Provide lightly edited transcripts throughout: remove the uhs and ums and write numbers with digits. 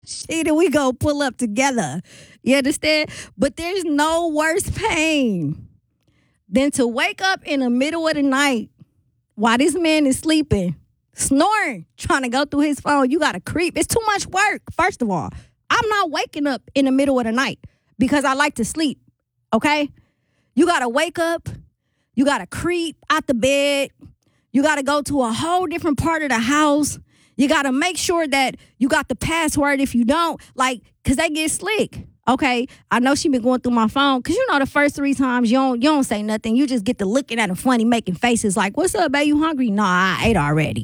Shit, and we go pull up together. You understand? But there's no worse pain than to wake up in the middle of the night while this man is sleeping, snoring, trying to go through his phone. You got to creep. It's too much work, first of all. I'm not waking up in the middle of the night because I like to sleep, okay? You got to wake up. You got to creep out the bed. You got to go to a whole different part of the house. You got to make sure that you got the password. If you don't, because they get slick. Okay, I know she been going through my phone because the first 3 times you don't say nothing. You just get to looking at them funny, making faces like, "What's up, babe? You hungry?" "Nah, I ate already."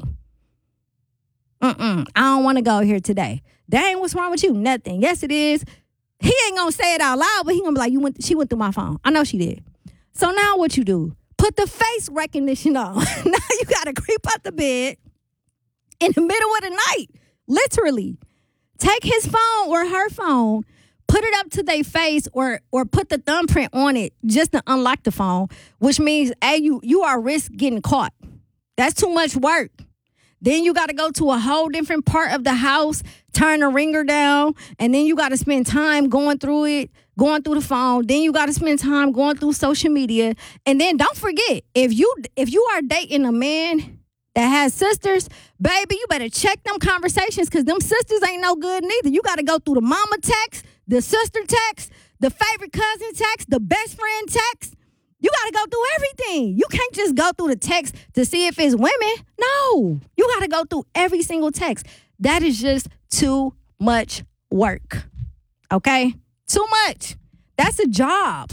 I don't want to go here today. Dang, what's wrong with you? Nothing. Yes, it is. He ain't gonna say it out loud, but he gonna be like, she went through my phone. I know she did. So now what you do? Put the face recognition on. Now you gotta creep out the bed in the middle of the night, literally. Take his phone or her phone, put it up to their face or put the thumbprint on it just to unlock the phone, which means, you are risk getting caught. That's too much work. Then you got to go to a whole different part of the house, turn the ringer down, and then you got to spend time going through it, going through the phone. Then you got to spend time going through social media. And then don't forget, if you are dating a man that has sisters, baby, you better check them conversations because them sisters ain't no good neither. You got to go through the mama text, the sister text, the favorite cousin text, the best friend text. You got to go through everything. You can't just go through the text to see if it's women. No, you got to go through every single text. That is just too much work. Okay? Too much. That's a job.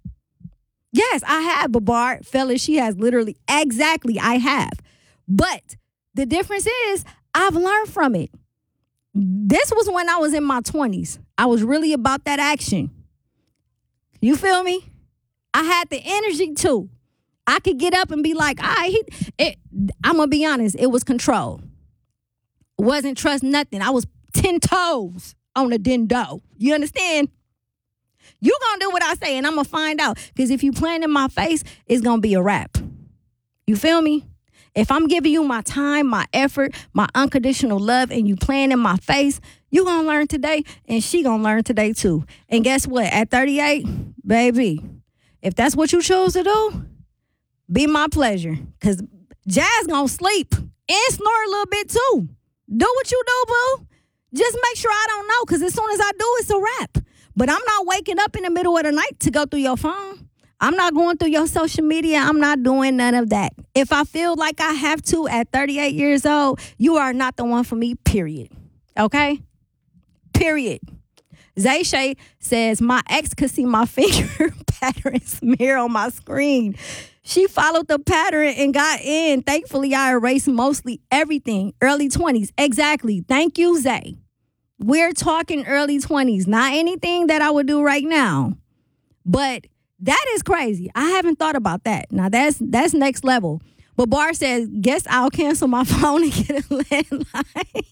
Yes, I have, Babar. Fellas, she has literally, exactly, I have. But the difference is I've learned from it. This was when I was in my 20s. I was really about that action. You feel me? I had the energy too. I could get up and be like, I'm going to be honest, it was control. Wasn't trust nothing. I was 10 toes on the dendo. You understand? You going to do what I say and I'm going to find out. Because if you playing in my face, it's going to be a wrap. You feel me? If I'm giving you my time, my effort, my unconditional love, and you playing in my face, you going to learn today and she going to learn today too. And guess what? At 38, baby, if that's what you chose to do, be my pleasure. Because Jazz going to sleep and snore a little bit too. Do what you do, boo. Just make sure I don't know because as soon as I do, it's a wrap. But I'm not waking up in the middle of the night to go through your phone. I'm not going through your social media. I'm not doing none of that. If I feel like I have to at 38 years old, you are not the one for me, period. Okay? Period. Zay Shay says, my ex could see my finger pattern smear on my screen. She followed the pattern and got in. Thankfully, I erased mostly everything. Early 20s. Exactly. Thank you, Zay. We're talking early 20s. Not anything that I would do right now. But that is crazy. I haven't thought about that. Now, that's next level. But Bar says, guess I'll cancel my phone and get a landline.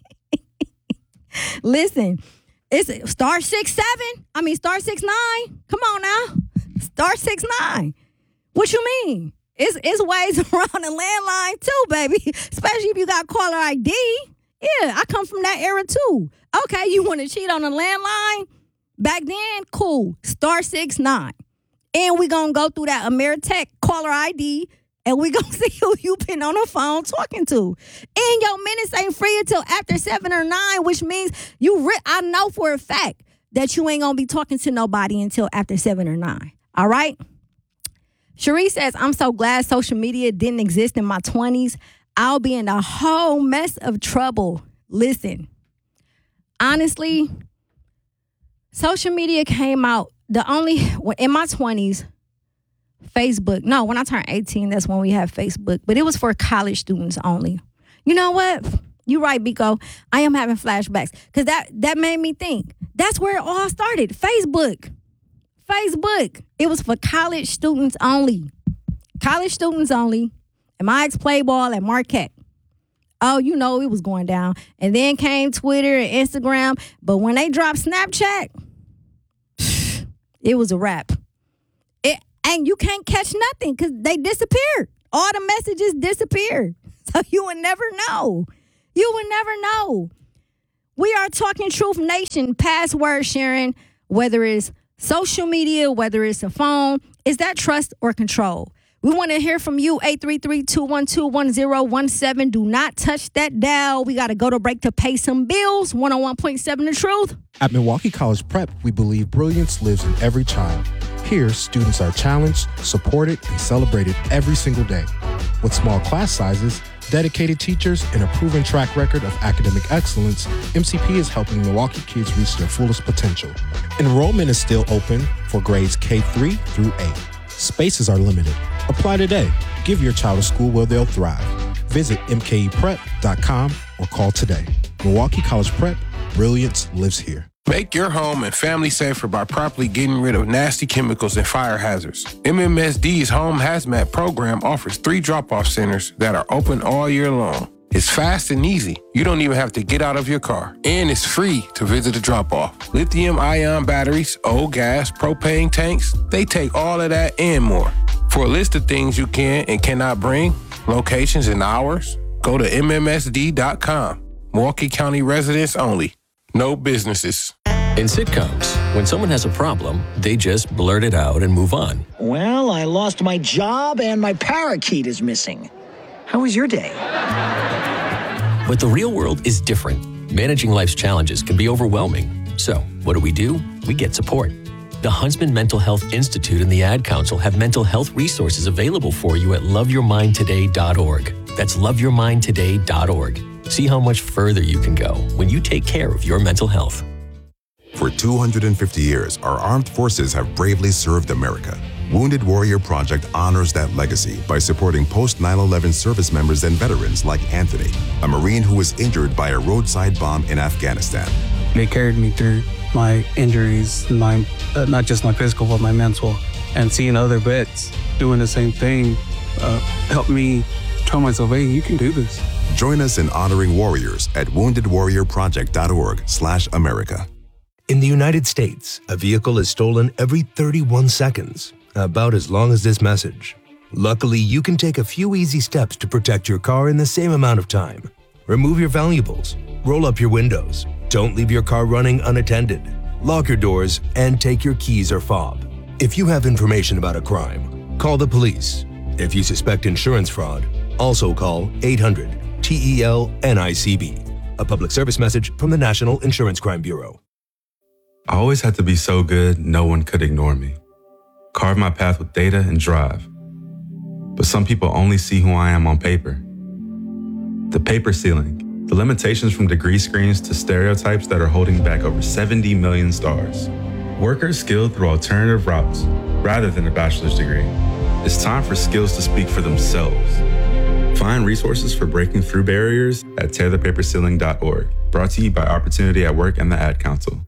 Listen, it's star 67. Star 69. Come on now. Star 69. What you mean? It's ways around the landline too, baby. Especially if you got caller ID. Yeah, I come from that era too. Okay, you want to cheat on a landline? Back then, cool. Star 69. And we going to go through that Ameritech caller ID and we going to see who you been on the phone talking to. And your minutes ain't free until after 7 or 9, which means I know for a fact that you ain't going to be talking to nobody until after 7 or 9. All right? Cherie says, I'm so glad social media didn't exist in my 20s. I'll be in a whole mess of trouble. Listen, honestly, social media came out in my 20s, Facebook. No, when I turned 18, that's when we had Facebook. But it was for college students only. You know what? You're right, Biko. I am having flashbacks. Because that made me think. That's where it all started. Facebook. It was for college students only. College students only. And my ex played ball at Marquette. Oh, it was going down. And then came Twitter and Instagram. But when they dropped Snapchat, it was a wrap. And you can't catch nothing because they disappeared. All the messages disappeared. So you would never know. We are talking Truth Nation, password sharing, whether it's social media, whether it's a phone. Is that trust or control? We want to hear from you, 833-212-1017. Do not touch that dial. We got to go to break to pay some bills. 101.7 The Truth. At Milwaukee College Prep, we believe brilliance lives in every child. Here, students are challenged, supported, and celebrated every single day. With small class sizes, dedicated teachers, and a proven track record of academic excellence, MCP is helping Milwaukee kids reach their fullest potential. Enrollment is still open for grades K-3 through 8. Spaces are limited. Apply today. Give your child a school where they'll thrive. Visit mkeprep.com or call today. Milwaukee College Prep, brilliance lives here. Make your home and family safer by properly getting rid of nasty chemicals and fire hazards. MMSD's Home Hazmat program offers 3 drop-off centers that are open all year long. It's fast and easy. You don't even have to get out of your car. And it's free to visit a drop-off. Lithium-ion batteries, old gas, propane tanks, they take all of that and more. For a list of things you can and cannot bring, locations and hours, go to MMSD.com. Milwaukee County residents only. No businesses. In sitcoms, when someone has a problem, they just blurt it out and move on. Well, I lost my job and my parakeet is missing. How was your day? But the real world is different. Managing life's challenges can be overwhelming. So, what do? We get support. The Huntsman Mental Health Institute and the Ad Council have mental health resources available for you at loveyourmindtoday.org. That's loveyourmindtoday.org. See how much further you can go when you take care of your mental health. For 250 years, our armed forces have bravely served America. Wounded Warrior Project honors that legacy by supporting post-9/11 service members and veterans like Anthony, a Marine who was injured by a roadside bomb in Afghanistan. They carried me through my injuries, not just my physical, but my mental. And seeing other vets doing the same thing helped me tell myself, hey, you can do this. Join us in honoring warriors at woundedwarriorproject.org/America. In the United States, a vehicle is stolen every 31 seconds, about as long as this message. Luckily, you can take a few easy steps to protect your car in the same amount of time. Remove your valuables, roll up your windows, don't leave your car running unattended, lock your doors, and take your keys or fob. If you have information about a crime, call the police. If you suspect insurance fraud, also call 800-TEL-NICB. A public service message from the National Insurance Crime Bureau. I always had to be so good, no one could ignore me. Carve my path with data and drive. But some people only see who I am on paper. The paper ceiling, the limitations from degree screens to stereotypes that are holding back over 70 million stars. Workers skilled through alternative routes, rather than a bachelor's degree. It's time for skills to speak for themselves. Find resources for breaking through barriers at tearthepaperceiling.org. Brought to you by Opportunity at Work and the Ad Council.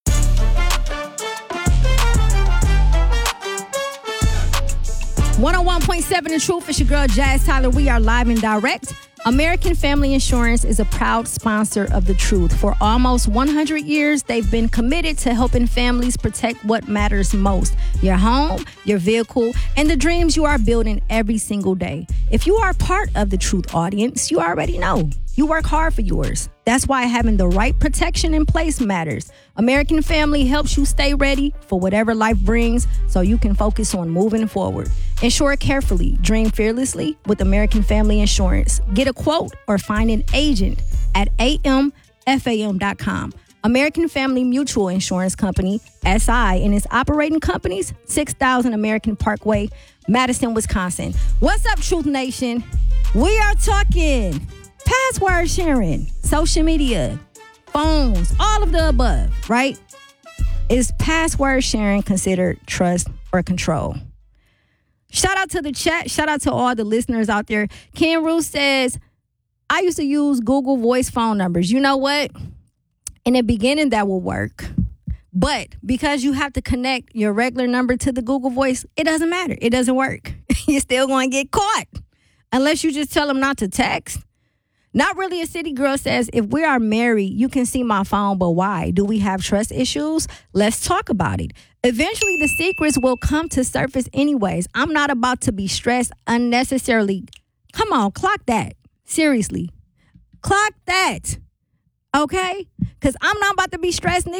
101.7 The Truth. It's your girl, Jazz Tyler. We are live and direct. American Family Insurance is a proud sponsor of The Truth. For almost 100 years, they've been committed to helping families protect what matters most: your home, your vehicle, and the dreams you are building every single day. If you are part of the Truth audience, you already know. You work hard for yours. That's why having the right protection in place matters. American Family helps you stay ready for whatever life brings so you can focus on moving forward. Insure carefully. Dream fearlessly with American Family Insurance. Get a quote or find an agent at amfam.com. American Family Mutual Insurance Company, SI, and its operating companies, 6000 American Parkway, Madison, Wisconsin. What's up, Truth Nation? We are talking password sharing, social media, phones, all of the above, right? Is password sharing considered trust or control? Shout out to the chat. Shout out to all the listeners out there. Ken Roos says, I used to use Google Voice phone numbers. You know what? In the beginning, that will work. But because you have to connect your regular number to the Google Voice, it doesn't matter. It doesn't work. You're still going to get caught unless you just tell them not to text. Not Really a City Girl says, if we are married, you can see my phone, but why? Do we have trust issues? Let's talk about it. Eventually, the secrets will come to surface anyways. I'm not about to be stressed unnecessarily. Come on, clock that. Seriously. Clock that. Okay? Because I'm not about to be stressed